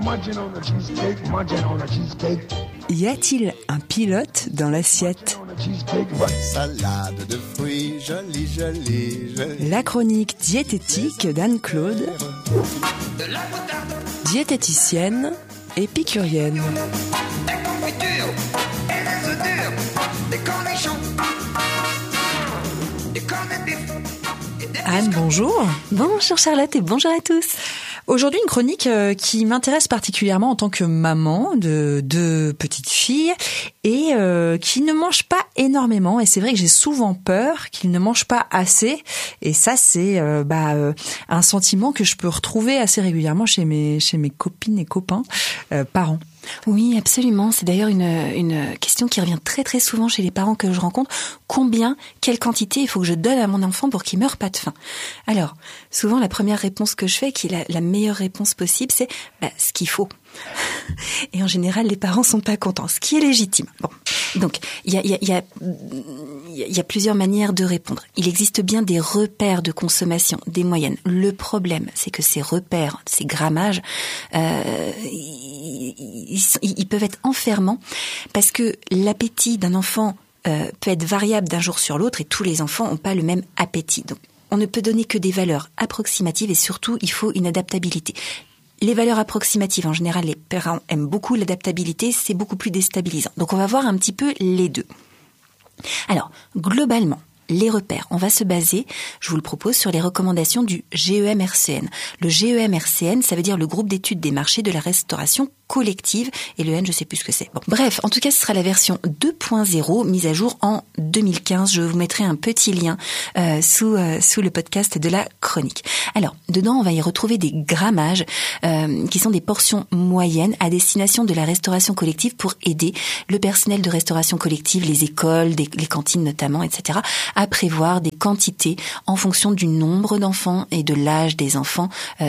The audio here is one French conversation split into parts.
Y a-t-il un pilote dans l'assiette? Salade de fruits, jolie, jolie, jolie. La chronique diététique d'Anne-Claude, diététicienne épicurienne. Anne, bonjour. Bonjour Charlotte et bonjour à tous. Aujourd'hui, une chronique qui m'intéresse particulièrement en tant que maman de deux petites filles et qui ne mangent pas énormément. Et c'est vrai que j'ai souvent peur qu'ils ne mangent pas assez. Et ça, c'est un sentiment que je peux retrouver assez régulièrement chez mes copines et copains parents. Oui, absolument. C'est d'ailleurs une question qui revient très très souvent chez les parents que je rencontre. Quelle quantité il faut que je donne à mon enfant pour qu'il meure pas de faim? Alors, souvent la première réponse que je fais, qui est la meilleure réponse possible, c'est ce qu'il faut. Et en général, les parents sont pas contents, ce qui est légitime. Bon, donc il y a plusieurs manières de répondre. Il existe bien des repères de consommation, des moyennes. Le problème, c'est que ces repères, ces grammages, ils peuvent être enfermants parce que l'appétit d'un enfant peut être variable d'un jour sur l'autre et tous les enfants n'ont pas le même appétit. Donc, on ne peut donner que des valeurs approximatives et surtout, il faut une adaptabilité. Les valeurs approximatives, en général, les parents aiment beaucoup l'adaptabilité, c'est beaucoup plus déstabilisant. Donc, on va voir un petit peu les deux. Alors, globalement, les repères, on va se baser, je vous le propose, sur les recommandations du GEM-RCN. Le GEM-RCN, ça veut dire le groupe d'études des marchés de la restauration collective, et le N, je sais plus ce que c'est. Bon, bref, en tout cas, ce sera la version 2.0 mise à jour en 2015. Je vous mettrai un petit lien sous le podcast de la chronique. Alors, dedans, on va y retrouver des grammages qui sont des portions moyennes à destination de la restauration collective pour aider le personnel de restauration collective, les écoles, les cantines notamment, etc., à prévoir des quantités en fonction du nombre d'enfants et de l'âge des enfants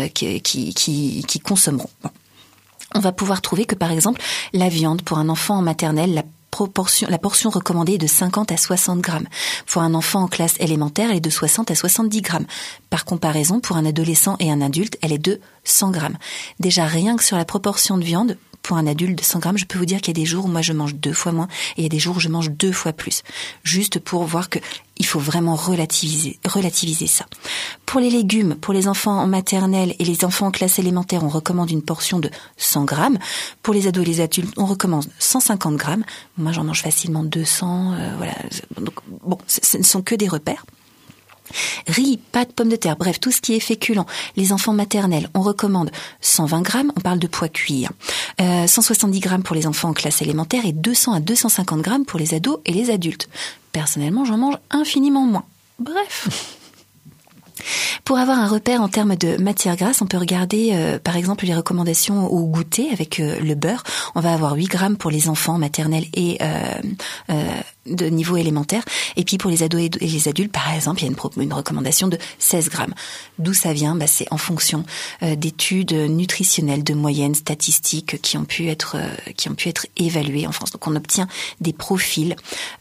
qui consommeront. Bon. On va pouvoir trouver que, par exemple, la viande pour un enfant en maternelle, la portion recommandée est de 50 à 60 grammes. Pour un enfant en classe élémentaire, elle est de 60 à 70 grammes. Par comparaison, pour un adolescent et un adulte, elle est de 100 grammes. Déjà, rien que sur la proportion de viande, pour un adulte de 100 grammes, je peux vous dire qu'il y a des jours où moi je mange 2 fois moins et il y a des jours où je mange 2 fois plus. Juste pour voir que il faut vraiment relativiser ça. Pour les légumes, pour les enfants en maternelle et les enfants en classe élémentaire, on recommande une portion de 100 grammes. Pour les ados et les adultes, on recommande 150 grammes. Moi, j'en mange facilement 200. Voilà. Donc, bon, ce ne sont que des repères. Riz, pâtes, pommes de terre, bref, tout ce qui est féculent. Les enfants maternels, on recommande 120 grammes, on parle de poids cuit. 170 grammes pour les enfants en classe élémentaire et 200 à 250 grammes pour les ados et les adultes. Personnellement, j'en mange infiniment moins. Bref. Pour avoir un repère en termes de matière grasse, on peut regarder par exemple les recommandations au goûter avec le beurre. On va avoir 8 grammes pour les enfants maternels et de niveau élémentaire. Et puis pour les ados et les adultes, par exemple, il y a une recommandation de 16 grammes. D'où ça vient? C'est en fonction d'études nutritionnelles, de moyennes statistiques qui ont pu être évaluées en France. Donc on obtient des profils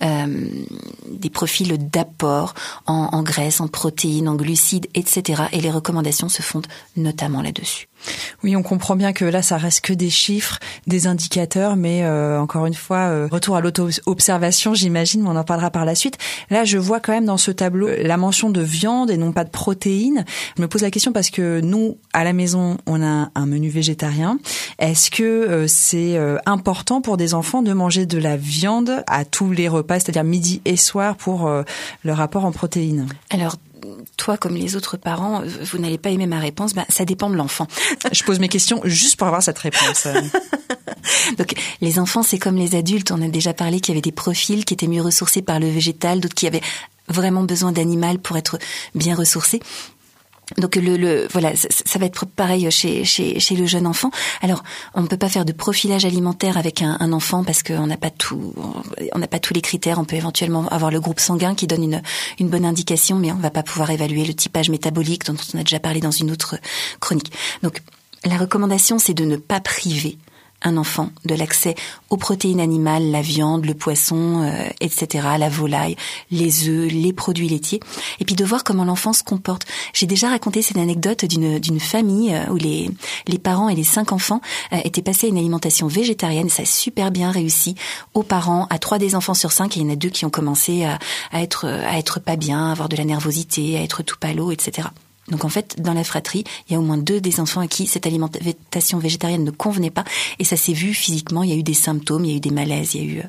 d'apport en graisse, en protéines, en glucides, etc. Et les recommandations se fondent notamment là-dessus. Oui, on comprend bien que là, ça reste que des chiffres, des indicateurs, mais encore une fois, retour à l'auto-observation, j'imagine, mais on en parlera par la suite. Là, je vois quand même dans ce tableau la mention de viande et non pas de protéines. Je me pose la question parce que nous, à la maison, on a un menu végétarien. Est-ce que c'est important pour des enfants de manger de la viande à tous les repas, c'est-à-dire midi et soir, pour leur apport en protéines? Alors, toi, comme les autres parents, vous n'allez pas aimer ma réponse. Ça dépend de l'enfant. Je pose mes questions juste pour avoir cette réponse. Donc, les enfants, c'est comme les adultes. On a déjà parlé qu'il y avait des profils qui étaient mieux ressourcés par le végétal, d'autres qui avaient vraiment besoin d'animal pour être bien ressourcés. Donc voilà, ça va être pareil chez le jeune enfant. Alors, on ne peut pas faire de profilage alimentaire avec un enfant parce qu'on n'a pas tous les critères. On peut éventuellement avoir le groupe sanguin qui donne une bonne indication, mais on ne va pas pouvoir évaluer le typage métabolique dont on a déjà parlé dans une autre chronique. Donc, la recommandation, c'est de ne pas priver un enfant de l'accès aux protéines animales, la viande, le poisson, etc., la volaille, les œufs, les produits laitiers, et puis de voir comment l'enfant se comporte. J'ai déjà raconté cette anecdote d'une famille où les parents et les 5 enfants étaient passés à une alimentation végétarienne. Ça a super bien réussi aux parents, à 3 des enfants sur 5, et il y en a 2 qui ont commencé à être pas bien, à avoir de la nervosité, à être tout pâle, etc. Donc en fait, dans la fratrie, il y a au moins 2 des enfants à qui cette alimentation végétarienne ne convenait pas, et ça s'est vu physiquement. Il y a eu des symptômes, il y a eu des malaises, il y a eu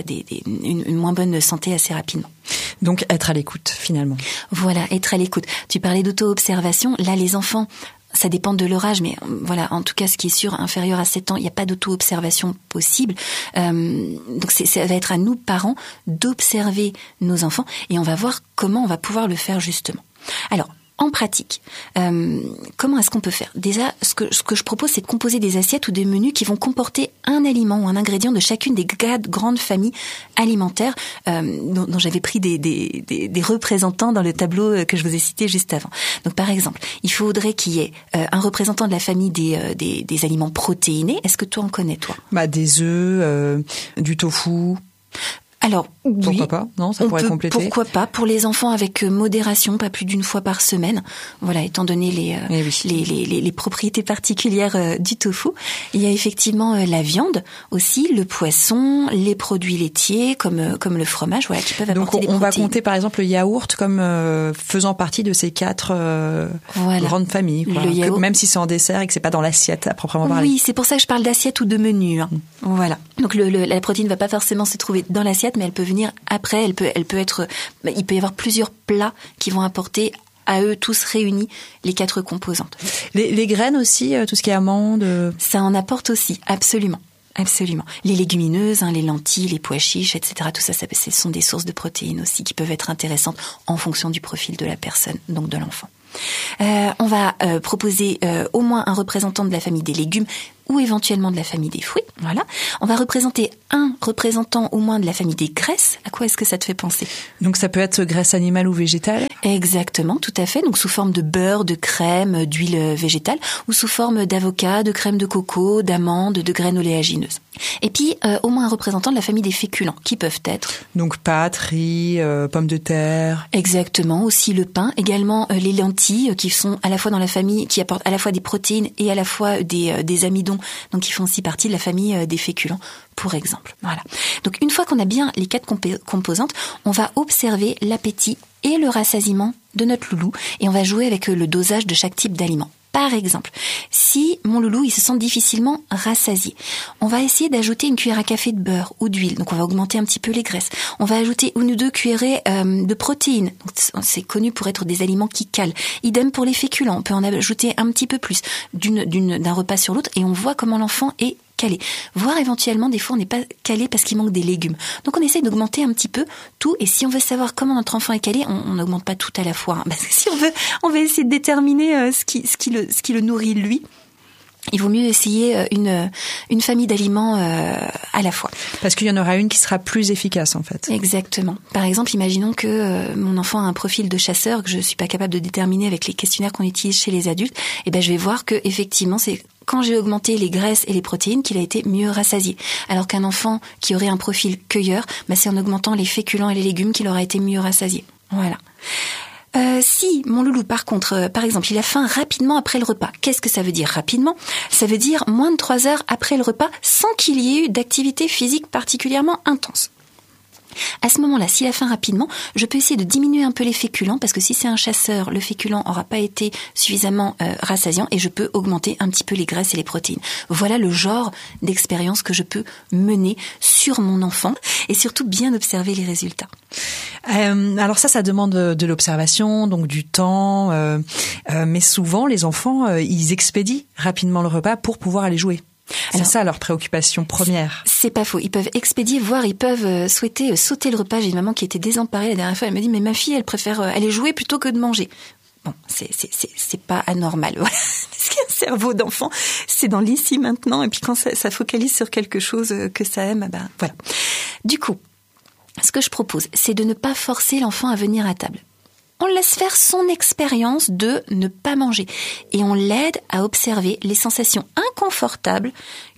une moins bonne santé assez rapidement. Donc être à l'écoute finalement. Voilà, être à l'écoute. Tu parlais d'auto-observation. Là, les enfants, ça dépend de leur âge, mais voilà, en tout cas, ce qui est sûr, inférieur à 7 ans, il n'y a pas d'auto-observation possible. Donc ça va être à nous, parents, d'observer nos enfants, et on va voir comment on va pouvoir le faire justement. Alors, en pratique, comment est-ce qu'on peut faire ? Déjà, ce que je propose, c'est de composer des assiettes ou des menus qui vont comporter un aliment ou un ingrédient de chacune des 4 grandes familles alimentaires dont j'avais pris des représentants dans le tableau que je vous ai cité juste avant. Donc, par exemple, il faudrait qu'il y ait un représentant de la famille des aliments protéinés. Est-ce que toi en connais, toi ? Des œufs, du tofu. Alors, oui. Pourquoi pas ? Non, ça pourrait compléter. Pourquoi pas ? Pour les enfants avec modération, pas plus d'une fois par semaine. Voilà, étant donné les propriétés particulières du tofu. Il y a effectivement la viande aussi, le poisson, les produits laitiers comme le fromage, voilà, qui peuvent apporter des protéines. Donc, on va compter par exemple le yaourt comme faisant partie de ces 4 grandes familles, quoi. Yaourt, même si c'est en dessert et que c'est pas dans l'assiette à proprement parler. Oui, c'est pour ça que je parle d'assiette ou de menu. Voilà. Donc la protéine va pas forcément se trouver dans l'assiette, mais elle peut venir après. Il peut y avoir plusieurs plats qui vont apporter à eux tous réunis les 4 composantes. Les graines aussi, tout ce qui est amandes. Ça en apporte aussi, absolument. Absolument. Les légumineuses, les lentilles, les pois chiches, etc. Tout ça, ce sont des sources de protéines aussi qui peuvent être intéressantes en fonction du profil de la personne, donc de l'enfant. On va proposer au moins un représentant de la famille des légumes ou éventuellement de la famille des fruits. Voilà. On va représenter un représentant au moins de la famille des graisses. À quoi est-ce que ça te fait penser ? Donc ça peut être graisse animale ou végétale ? Exactement, tout à fait. Donc sous forme de beurre, de crème, d'huile végétale, ou sous forme d'avocat, de crème de coco, d'amandes, de graines oléagineuses. Et puis au moins un représentant de la famille des féculents, qui peuvent être donc pâtes, riz, pommes de terre. Exactement, aussi le pain, également les lentilles qui sont à la fois dans la famille, qui apportent à la fois des protéines et à la fois des amidons, donc qui font aussi partie de la famille des féculents, pour exemple. Voilà. Donc une fois qu'on a bien les 4 composantes, on va observer l'appétit et le rassasiement de notre loulou, et on va jouer avec le dosage de chaque type d'aliment. Par exemple, si mon loulou il se sent difficilement rassasié, on va essayer d'ajouter une cuillère à café de beurre ou d'huile. Donc on va augmenter un petit peu les graisses. On va ajouter 1 ou 2 cuillerées de protéines. Donc, c'est connu pour être des aliments qui calent. Idem pour les féculents. On peut en ajouter un petit peu plus d'un repas sur l'autre, et on voit comment l'enfant est calé. Voire éventuellement, des fois, on n'est pas calé parce qu'il manque des légumes. Donc, on essaie d'augmenter un petit peu tout. Et si on veut savoir comment notre enfant est calé, on n'augmente pas tout à la fois. Parce que si on veut essayer de déterminer ce qui le nourrit lui. Il vaut mieux essayer une famille d'aliments à la fois. Parce qu'il y en aura une qui sera plus efficace, en fait. Exactement. Par exemple, imaginons que mon enfant a un profil de chasseur que je suis pas capable de déterminer avec les questionnaires qu'on utilise chez les adultes. Et ben, je vais voir que effectivement, c'est quand j'ai augmenté les graisses et les protéines qu'il a été mieux rassasié. Alors qu'un enfant qui aurait un profil cueilleur, c'est en augmentant les féculents et les légumes qu'il aura été mieux rassasié. Voilà. Si mon loulou, par contre, par exemple, il a faim rapidement après le repas, qu'est-ce que ça veut dire rapidement ? Ça veut dire moins de 3 heures après le repas, sans qu'il y ait eu d'activité physique particulièrement intense. À ce moment-là, s'il a faim rapidement, je peux essayer de diminuer un peu les féculents, parce que si c'est un chasseur, le féculent n'aura pas été suffisamment rassasiant, et je peux augmenter un petit peu les graisses et les protéines. Voilà le genre d'expérience que je peux mener sur mon enfant, et surtout bien observer les résultats. Alors ça demande de l'observation, donc du temps, mais souvent les enfants, ils expédient rapidement le repas pour pouvoir aller jouer. C'est ça leur préoccupation première. C'est pas faux. Ils peuvent expédier, voire ils peuvent souhaiter sauter le repas. J'ai une maman qui était désemparée la dernière fois. Elle me dit, mais ma fille, elle préfère aller jouer plutôt que de manger. Bon, c'est pas anormal. Voilà. Parce qu'un cerveau d'enfant, c'est dans l'ici maintenant. Et puis quand ça focalise sur quelque chose que ça aime, voilà. Du coup, ce que je propose, c'est de ne pas forcer l'enfant à venir à table. On laisse faire son expérience de ne pas manger et on l'aide à observer les sensations inconfortables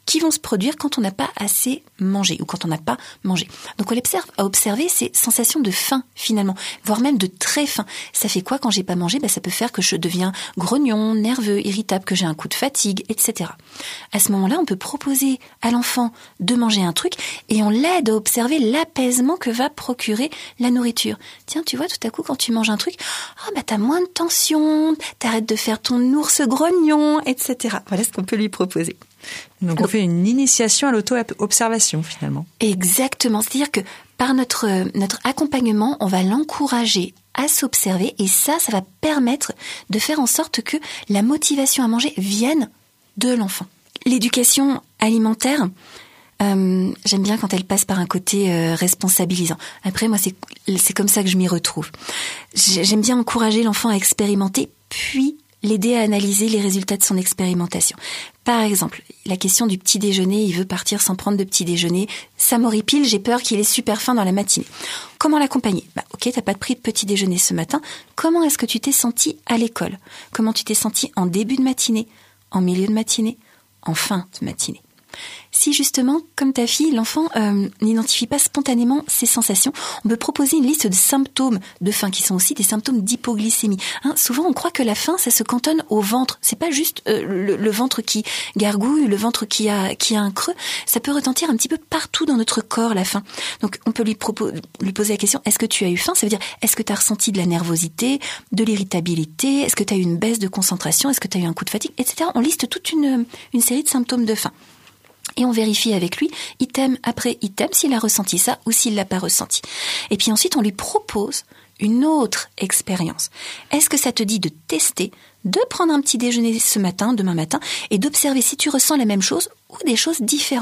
qui vont se produire quand on n'a pas assez mangé ou quand on n'a pas mangé. Donc on a observé ces sensations de faim finalement, voire même de très faim. Ça fait quoi quand j'ai pas mangé ? Ça peut faire que je deviens grognon, nerveux, irritable, que j'ai un coup de fatigue, etc. À ce moment-là, on peut proposer à l'enfant de manger un truc et on l'aide à observer l'apaisement que va procurer la nourriture. Tiens, tu vois, tout à coup, quand tu manges un truc, t'as moins de tension, t'arrêtes de faire ton ours grognon, etc. Voilà ce qu'on peut lui proposer. Donc on fait une initiation à l'auto-observation finalement. Exactement, c'est-à-dire que par notre accompagnement, on va l'encourager à s'observer et ça va permettre de faire en sorte que la motivation à manger vienne de l'enfant. L'éducation alimentaire, j'aime bien quand elle passe par un côté responsabilisant. Après, moi, c'est comme ça que je m'y retrouve. J'aime bien encourager l'enfant à expérimenter, puis l'aider à analyser les résultats de son expérimentation. Par exemple, la question du petit déjeuner, il veut partir sans prendre de petit déjeuner. Ça m'horripile, j'ai peur qu'il ait super faim dans la matinée. Comment l'accompagner ? Ok, t'as pas pris de petit déjeuner ce matin. Comment est-ce que tu t'es senti à l'école ? Comment tu t'es senti en début de matinée, en milieu de matinée, en fin de matinée ? Si justement, comme ta fille, l'enfant n'identifie pas spontanément ses sensations, on peut proposer une liste de symptômes de faim qui sont aussi des symptômes d'hypoglycémie. Souvent, on croit que la faim, ça se cantonne au ventre. C'est pas juste le ventre qui gargouille, le ventre qui a un creux. Ça peut retentir un petit peu partout dans notre corps, la faim. Donc, on peut lui poser la question, est-ce que tu as eu faim ? Ça veut dire, est-ce que tu as ressenti de la nervosité, de l'irritabilité ? Est-ce que tu as eu une baisse de concentration ? Est-ce que tu as eu un coup de fatigue ? Etc. On liste toute une série de symptômes de faim. Et on vérifie avec lui, item après item, s'il a ressenti ça ou s'il l'a pas ressenti. Et puis ensuite, on lui propose une autre expérience. Est-ce que ça te dit de tester, de prendre un petit déjeuner ce matin, demain matin, et d'observer si tu ressens la même chose ou des choses différentes ?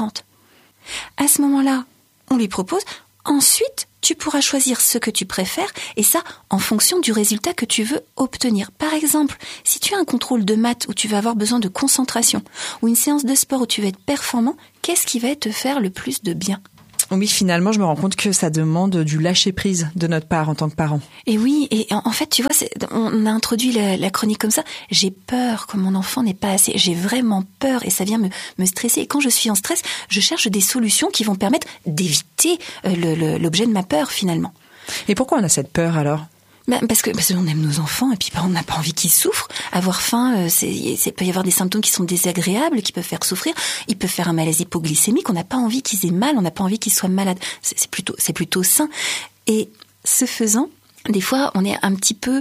À ce moment-là, on lui propose. Ensuite, tu pourras choisir ce que tu préfères, et ça en fonction du résultat que tu veux obtenir. Par exemple, si tu as un contrôle de maths où tu vas avoir besoin de concentration, ou une séance de sport où tu vas être performant, qu'est-ce qui va te faire le plus de bien ? Oui, finalement, je me rends compte que ça demande du lâcher-prise de notre part en tant que parent. Et oui, et en fait, tu vois, on a introduit la chronique comme ça. J'ai peur que mon enfant n'ait pas assez. J'ai vraiment peur et ça vient me stresser. Et quand je suis en stress, je cherche des solutions qui vont permettre d'éviter l'objet de ma peur, finalement. Et pourquoi on a cette peur alors ? Parce qu'on aime nos enfants et puis on n'a pas envie qu'ils souffrent. Avoir faim, il peut y avoir des symptômes qui sont désagréables, qui peuvent faire souffrir. Il peut faire un malaise hypoglycémique. On n'a pas envie qu'ils aient mal, on n'a pas envie qu'ils soient malades. C'est plutôt sain. Et ce faisant, des fois, on est un petit peu,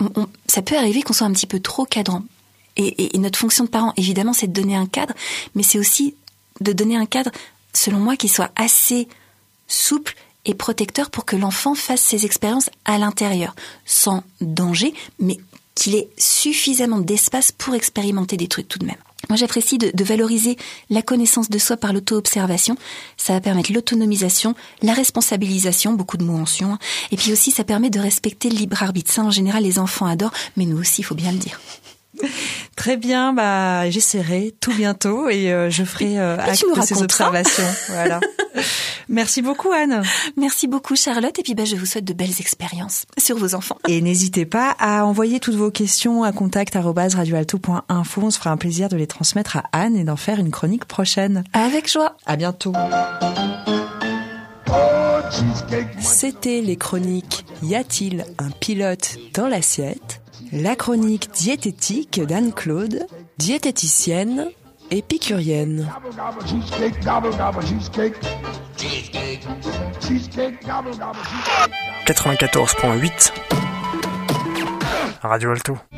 ça peut arriver qu'on soit un petit peu trop cadrant. Et notre fonction de parent, évidemment, c'est de donner un cadre, mais c'est aussi de donner un cadre, selon moi, qui soit assez souple et protecteur pour que l'enfant fasse ses expériences à l'intérieur, sans danger, mais qu'il ait suffisamment d'espace pour expérimenter des trucs tout de même. Moi, j'apprécie de valoriser la connaissance de soi par l'auto-observation. Ça va permettre l'autonomisation, la responsabilisation, beaucoup de mots en sion, et puis aussi, ça permet de respecter le libre arbitre. Ça, en général, les enfants adorent, mais nous aussi, il faut bien le dire. Très bien, j'essaierai tout bientôt et je ferai acte de ces observations. Voilà. Merci beaucoup Anne. Merci beaucoup Charlotte et puis je vous souhaite de belles expériences sur vos enfants. Et n'hésitez pas à envoyer toutes vos questions à contact@radioalto.info. On se fera un plaisir de les transmettre à Anne et d'en faire une chronique prochaine. Avec joie. À bientôt. C'était les chroniques Y a-t-il un pilote dans l'assiette ? La chronique diététique d'Anne-Claude, diététicienne épicurienne. 94.8 Radio Alto.